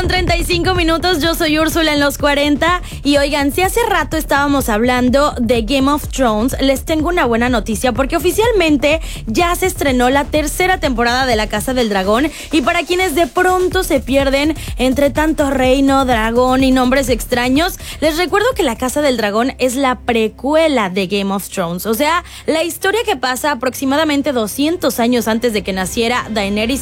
8:35, yo soy Úrsula en los 40 y oigan, si hace rato estábamos hablando de Game of Thrones, les tengo una buena noticia porque oficialmente ya se estrenó la tercera temporada de La Casa del Dragón y para quienes de pronto se pierden entre tanto reino, dragón y nombres extraños, les recuerdo que La Casa del Dragón es la precuela de Game of Thrones, o sea, la historia que pasa aproximadamente 200 años antes de que naciera Daenerys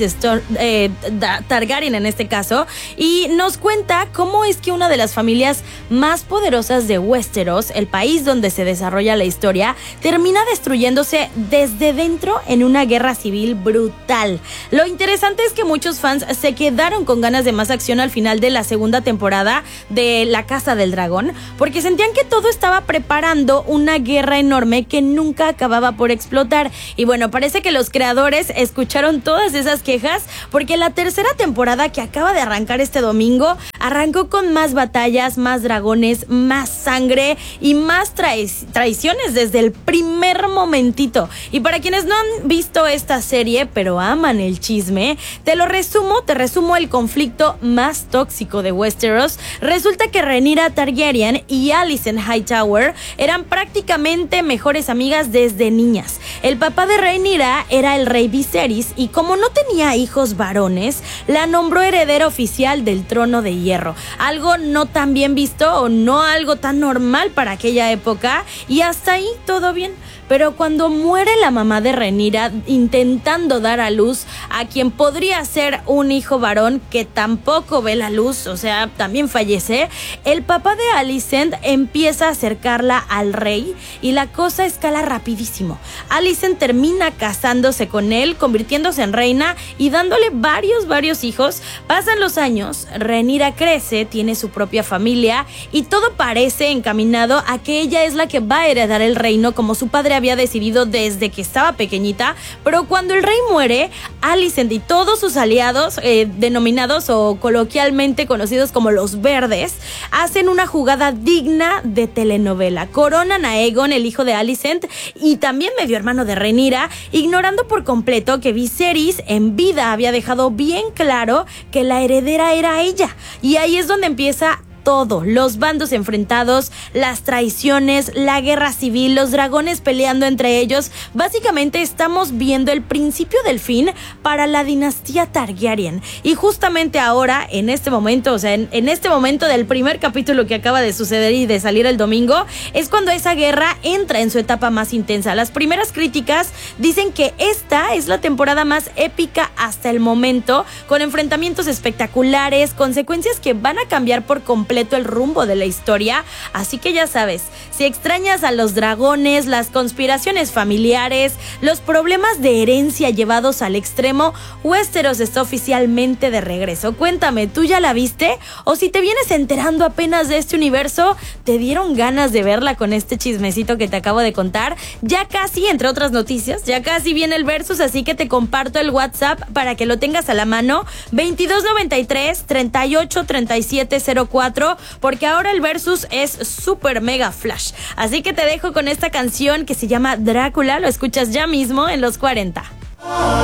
Targaryen en este caso, y nos cuenta cómo es que una de las familias más poderosas de Westeros, el país donde se desarrolla la historia, termina destruyéndose desde dentro en una guerra civil brutal. Lo interesante es que muchos fans se quedaron con ganas de más acción al final de la segunda temporada de La Casa del Dragón, porque sentían que todo estaba preparando una guerra enorme que nunca acababa por explotar. Y bueno, parece que los creadores escucharon todas esas quejas porque la tercera temporada que acaba de arrancar este domingo arrancó con más batallas, más dragones, más sangre y más traiciones desde el primer momentito. Y para quienes no han visto esta serie pero aman el chisme, te resumo el conflicto más tóxico de Westeros. Resulta que Rhaenyra Targaryen y Alicent Hightower eran prácticamente mejores amigas desde niñas. El papá de Rhaenyra era el rey Viserys y como no tenía hijos varones, la nombró heredera oficial del trono de hierro. Algo no tan bien visto o no algo tan normal para aquella época y hasta ahí todo bien. Pero cuando muere la mamá de Rhaenyra intentando dar a luz a quien podría ser un hijo varón que tampoco ve la luz, o sea, también fallece, el papá de Alicent empieza a acercarla al rey y la cosa escala rapidísimo. Alicent termina casándose con él, convirtiéndose en reina y dándole varios hijos. Pasan los años, Rhaenyra crece, tiene su propia familia y todo parece encaminado a que ella es la que va a heredar el reino como su padre había decidido desde que estaba pequeñita, pero cuando el rey muere, Alicent y todos sus aliados, denominados o coloquialmente conocidos como los verdes, hacen una jugada digna de telenovela. Coronan a Aegon, el hijo de Alicent y también medio hermano de Rhaenyra, ignorando por completo que Viserys en vida había dejado bien claro que la heredera era ella. Y ahí es donde empieza todo, los bandos enfrentados, las traiciones, la guerra civil, los dragones peleando entre ellos. Básicamente estamos viendo el principio del fin para la dinastía Targaryen. Y justamente ahora, en este momento, o sea, en este momento del primer capítulo que acaba de suceder y de salir el domingo, es cuando esa guerra entra en su etapa más intensa. Las primeras críticas dicen que esta es la temporada más épica hasta el momento, con enfrentamientos espectaculares, consecuencias que van a cambiar por completo el rumbo de la historia, así que ya sabes, si extrañas a los dragones, las conspiraciones familiares, los problemas de herencia llevados al extremo, Westeros está oficialmente de regreso. Cuéntame, ¿tú ya la viste? O si te vienes enterando apenas de este universo, ¿te dieron ganas de verla con este chismecito que te acabo de contar? Ya casi, entre otras noticias, ya casi viene el versus, así que te comparto el WhatsApp para que lo tengas a la mano, 2293 38 37 04, porque ahora el versus es super mega flash. Así que te dejo con esta canción que se llama Drácula, lo escuchas ya mismo en los 40.